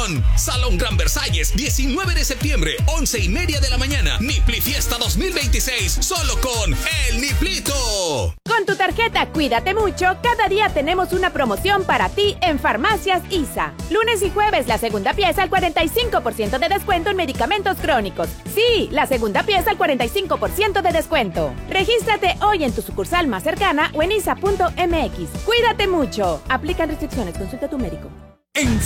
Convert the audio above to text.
promoción. Salón Gran Versalles, 19 de septiembre, 11:30 de la mañana. Nipli Fiesta 2026, solo con El Niplito. Con tu tarjeta Cuídate Mucho, cada día tenemos una promoción para ti en Farmacias ISA. Lunes y jueves, la segunda pieza al 45% de descuento en medicamentos crónicos. Sí, la segunda pieza al 45% de descuento. Regístrate hoy en tu sucursal más cercana o en isa.mx. Cuídate mucho. Aplican restricciones. Consulta a tu médico.